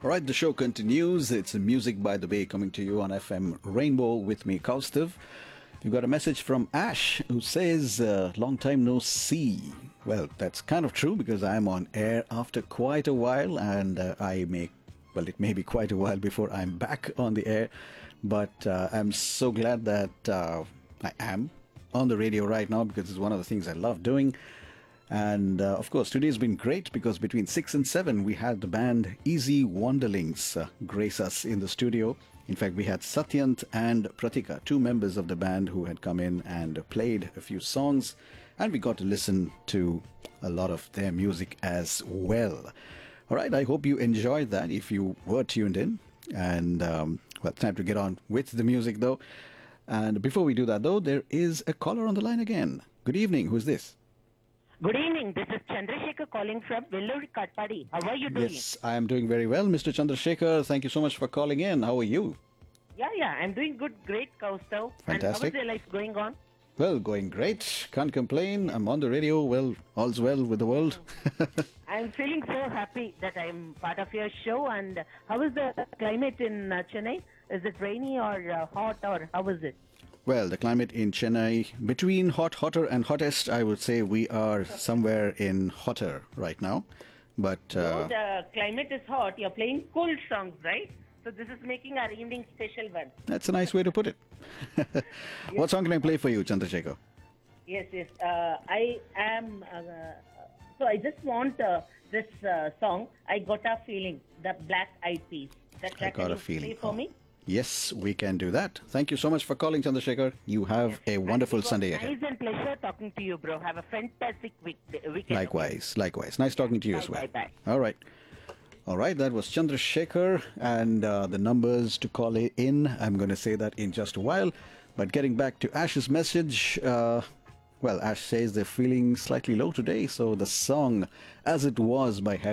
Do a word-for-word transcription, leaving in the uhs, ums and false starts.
All right, the show continues. It's Music by the Bay coming to you on F M Rainbow with me, Kaustav. We've got a message from Ash who says, uh, long time no see. Well, that's kind of true because I'm on air after quite a while and uh, I may, well, it may be quite a while before I'm back on the air. But uh, I'm so glad that uh, I am on the radio right now because it's one of the things I love doing. And uh, of course, today's been great because between six and seven, we had the band Easy Wanderlings uh, grace us in the studio. In fact, we had Satyant and Pratika, two members of the band who had come in and played a few songs. And we got to listen to a lot of their music as well. All right, I hope you enjoyed that if you were tuned in. And, um, well, time to get on with the music, though. And before we do that, though, there is a caller on the line again. Good evening. Who's this? Good evening. This is Chandrasekhar calling from Vellore Katpadi. How are you doing? Yes, I am doing very well, Mister Chandrasekhar. Thank you so much for calling in. How are you? Yeah, yeah. I'm doing good. Great, Kaustav. Fantastic. And how is your life going on? Well, going great. Can't complain. I'm on the radio. Well, all's well with the world. I'm feeling so happy that I'm part of your show. And how is the climate in uh, Chennai? Is it rainy or uh, hot or how is it? Well, the climate in Chennai, between hot, hotter and hottest, I would say we are somewhere in hotter right now. But uh, So the climate is hot. You're playing cool songs, right? So this is making our evening special one. that's a nice way to put it. What song can I play for you, Chandrasekhar? Yes, yes. Uh, I am. Uh, so I just want uh, this uh, song. I got a feeling. The Black Eyed Peas. That I track, got can a you feeling. play for Oh. me? Yes, we can do that. Thank you so much for calling, Chandrasekhar. You have a wonderful It was Sunday ahead. Nice and pleasure talking to you, bro. Have a fantastic week, weekend. Likewise, likewise. Nice talking to you Bye, as well. bye, All right. All right, that was Chandrasekhar, and uh, the numbers to call it in, I'm going to say that in just a while. But getting back to Ash's message, uh, well, Ash says they're feeling slightly low today, so the song As It Was by Harry